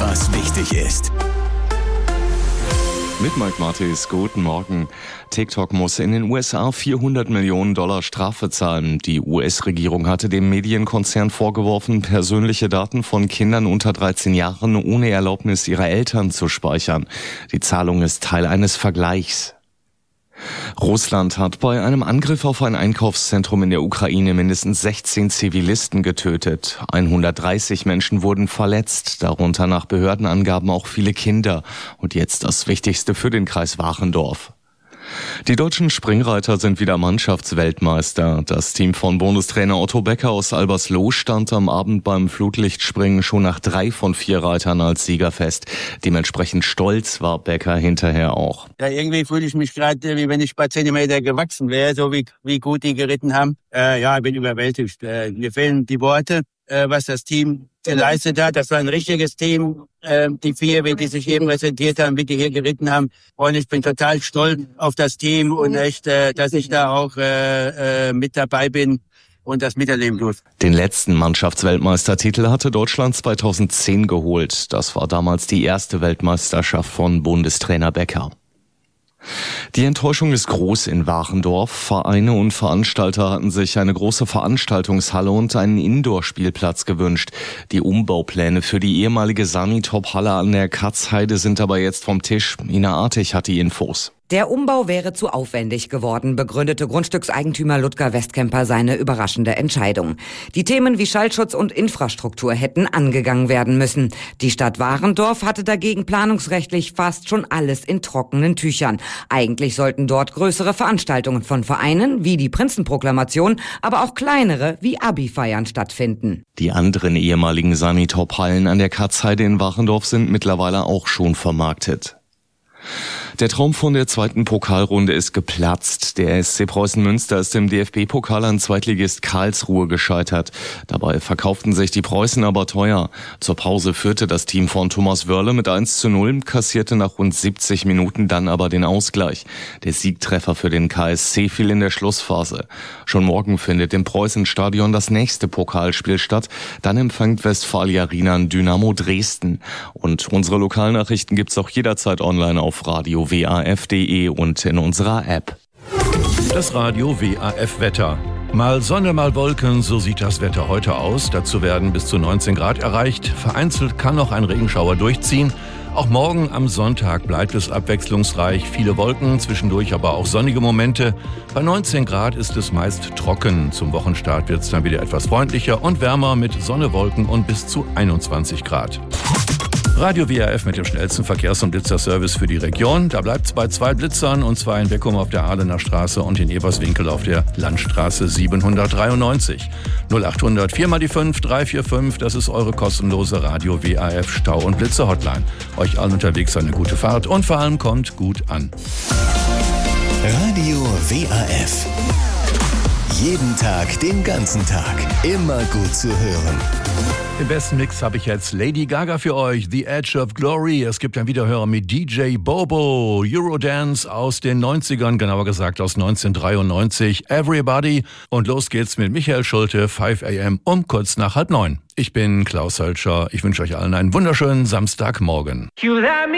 was wichtig ist. Mit Mike Martis, guten Morgen. TikTok muss in den USA $400 Millionen Strafe zahlen. Die US-Regierung hatte dem Medienkonzern vorgeworfen, persönliche Daten von Kindern unter 13 Jahren ohne Erlaubnis ihrer Eltern zu speichern. Die Zahlung ist Teil eines Vergleichs. Russland hat bei einem Angriff auf ein Einkaufszentrum in der Ukraine mindestens 16 Zivilisten getötet. 130 Menschen wurden verletzt, darunter nach Behördenangaben auch viele Kinder. Und jetzt das Wichtigste für den Kreis Wachendorf. Die deutschen Springreiter sind wieder Mannschaftsweltmeister. Das Team von Bundestrainer Otto Becker aus Albersloh stand am Abend beim Flutlichtspringen schon nach 3 von 4 Reitern als Sieger fest. Dementsprechend stolz war Becker hinterher auch. Ja, irgendwie fühle ich mich gerade, wie wenn ich ein paar Zentimeter gewachsen wäre, so wie gut die geritten haben. Ich bin überwältigt. Mir fehlen die Worte, was das Team geleistet hat. Das war ein richtiges Team. Die 4, wie die sich eben präsentiert haben, wie die hier geritten haben. Und ich bin total stolz auf das Team und echt, dass ich da auch mit dabei bin und das miterleben durfte. Den letzten Mannschaftsweltmeistertitel hatte Deutschland 2010 geholt. Das war damals die erste Weltmeisterschaft von Bundestrainer Becker. Die Enttäuschung ist groß in Wachendorf. Vereine und Veranstalter hatten sich eine große Veranstaltungshalle und einen Indoor-Spielplatz gewünscht. Die Umbaupläne für die ehemalige Sanitop-Halle an der Katzheide sind aber jetzt vom Tisch. Ina Artig hat die Infos. Der Umbau wäre zu aufwendig geworden, begründete Grundstückseigentümer Ludger Westkemper seine überraschende Entscheidung. Die Themen wie Schallschutz und Infrastruktur hätten angegangen werden müssen. Die Stadt Wachendorf hatte dagegen planungsrechtlich fast schon alles in trockenen Tüchern. Eigentlich sollten dort größere Veranstaltungen von Vereinen wie die Prinzenproklamation, aber auch kleinere wie Abi-Feiern stattfinden. Die anderen ehemaligen Sanitop-Hallen an der Katzheide in Wachendorf sind mittlerweile auch schon vermarktet. Der Traum von der zweiten Pokalrunde ist geplatzt. Der SC Preußen Münster ist im DFB-Pokal an Zweitligist Karlsruhe gescheitert. Dabei verkauften sich die Preußen aber teuer. Zur Pause führte das Team von Thomas Wörle mit 1:0, kassierte nach rund 70 Minuten dann aber den Ausgleich. Der Siegtreffer für den KSC fiel in der Schlussphase. Schon morgen findet im Preußenstadion das nächste Pokalspiel statt. Dann empfängt Westfalia Rienan Dynamo Dresden. Und unsere Lokalnachrichten gibt's auch jederzeit online auf radio-waf.de und in unserer App. Das Radio WAF Wetter. Mal Sonne, mal Wolken, so sieht das Wetter heute aus. Dazu werden bis zu 19 Grad erreicht. Vereinzelt kann noch ein Regenschauer durchziehen. Auch morgen am Sonntag bleibt es abwechslungsreich. Viele Wolken, zwischendurch aber auch sonnige Momente. Bei 19 Grad ist es meist trocken. Zum Wochenstart wird es dann wieder etwas freundlicher und wärmer mit Sonne, Wolken und bis zu 21 Grad. Radio WAF mit dem schnellsten Verkehrs- und Blitzerservice für die Region. Da bleibt es bei 2 Blitzern, und zwar in Beckum auf der Ahlener Straße und in Eberswinkel auf der Landstraße 793. 0800 4x5 345, das ist eure kostenlose Radio WAF Stau- und Blitzer-Hotline. Euch allen unterwegs eine gute Fahrt und vor allem kommt gut an. Radio WAF. Jeden Tag, den ganzen Tag. Immer gut zu hören. Im besten Mix habe ich jetzt Lady Gaga für euch, The Edge of Glory. Es gibt einen Wiederhörer mit DJ Bobo, Eurodance aus den 90ern, genauer gesagt aus 1993, Everybody. Und los geht's mit Michael Schulte, 5 a.m. um kurz nach 8:30. Ich bin Klaus Hölscher. Ich wünsche euch allen einen wunderschönen Samstagmorgen.